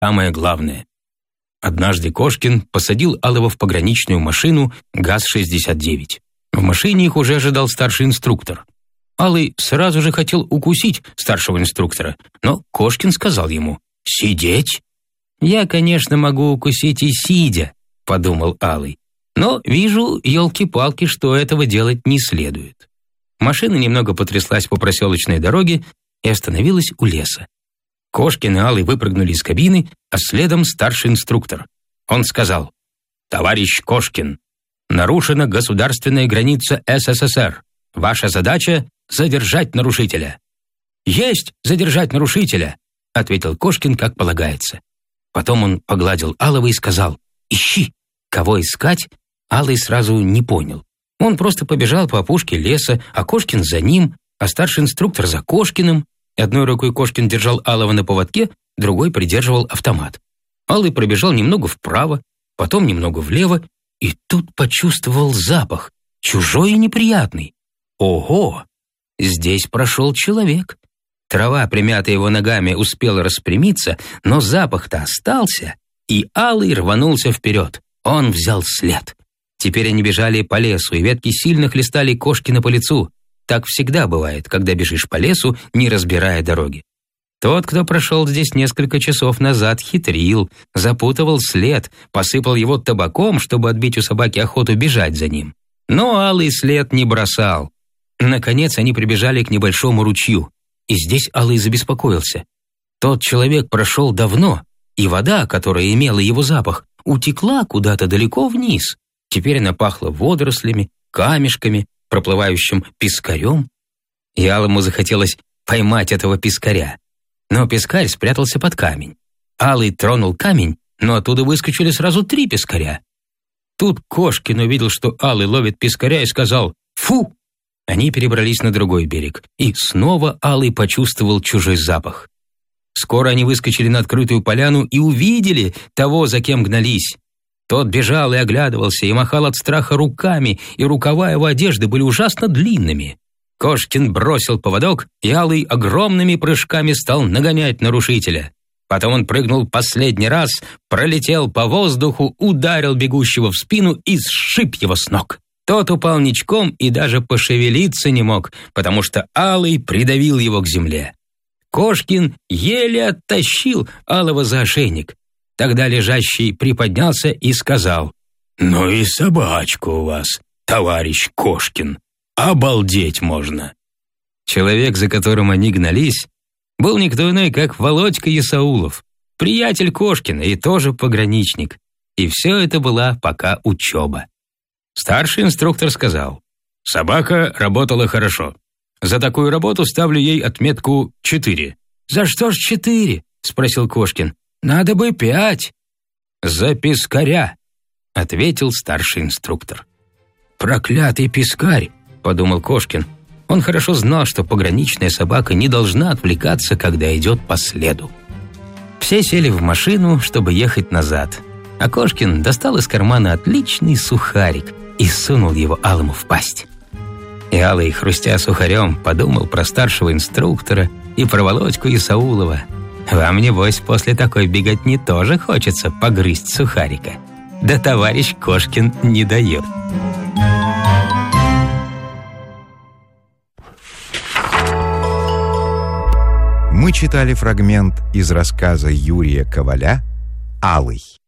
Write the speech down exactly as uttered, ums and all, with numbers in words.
самое главное. Однажды Кошкин посадил Алова в пограничную машину ГАЗ шестьдесят девять. В машине их уже ожидал старший инструктор. Алый сразу же хотел укусить старшего инструктора, но Кошкин сказал ему: «Сидеть?» «Я, конечно, могу укусить и сидя», — подумал Алый. «Но вижу, елки-палки, что этого делать не следует». Машина немного потряслась по проселочной дороге и остановилась у леса. Кошкин и Алый выпрыгнули из кабины, а следом старший инструктор. Он сказал: «Товарищ Кошкин, нарушена государственная граница СССР. Ваша задача — задержать нарушителя». «Есть задержать нарушителя», — ответил Кошкин, как полагается. Потом он погладил Алова и сказал: «Ищи». Кого искать, Алый сразу не понял. Он просто побежал по опушке леса, а Кошкин за ним, а старший инструктор за Кошкиным. Одной рукой Кошкин держал Алова на поводке, другой придерживал автомат. Алый пробежал немного вправо, потом немного влево, и тут почувствовал запах, чужой и неприятный. Ого! Здесь прошел человек. Трава, примятая его ногами, успела распрямиться, но запах-то остался, и Алый рванулся вперед. Он взял след. Теперь они бежали по лесу, и ветки сильно хлестали Кошкина по лицу. Так всегда бывает, когда бежишь по лесу, не разбирая дороги. Тот, кто прошел здесь несколько часов назад, хитрил, запутывал след, посыпал его табаком, чтобы отбить у собаки охоту бежать за ним. Но Алый след не бросал. Наконец они прибежали к небольшому ручью, и здесь Алый забеспокоился. Тот человек прошел давно, и вода, которая имела его запах, утекла куда-то далеко вниз. Теперь она пахла водорослями, камешками, проплывающим пескарем. И Алому захотелось поймать этого пескаря. Но пескарь спрятался под камень. Алый тронул камень, но оттуда выскочили сразу три пескаря. Тут Кошкин увидел, что Алый ловит пескаря, и сказал: «Фу!». Они перебрались на другой берег, и снова Алый почувствовал чужой запах. Скоро они выскочили на открытую поляну и увидели того, за кем гнались. Тот бежал и оглядывался, и махал от страха руками, и рукава его одежды были ужасно длинными. Кошкин бросил поводок, и Алый огромными прыжками стал нагонять нарушителя. Потом он прыгнул последний раз, пролетел по воздуху, ударил бегущего в спину и сшиб его с ног. Тот упал ничком и даже пошевелиться не мог, потому что Алый придавил его к земле. Кошкин еле оттащил Алого за ошейник. Тогда лежащий приподнялся и сказал: «Ну и собачка у вас, товарищ Кошкин. Обалдеть можно!» Человек, за которым они гнались, был никто иной, как Володька Исаулов, приятель Кошкина и тоже пограничник. И все это была пока учеба. Старший инструктор сказал: «Собака работала хорошо. За такую работу ставлю ей отметку четыре». «За что ж четыре?» — спросил Кошкин. «Надо бы пять». «За пескаря», — ответил старший инструктор. «Проклятый пескарь», — подумал Кошкин. Он хорошо знал, что пограничная собака не должна отвлекаться, когда идет по следу. Все сели в машину, чтобы ехать назад, а Кошкин достал из кармана отличный сухарик и сунул его Алому в пасть. И Алый, хрустя сухарем, подумал про старшего инструктора и про Володьку Исаулова. Вам, небось, после такой беготни тоже хочется погрызть сухарика. Да товарищ Кошкин не дает. Мы читали фрагмент из рассказа Юрия Коваля «Алый».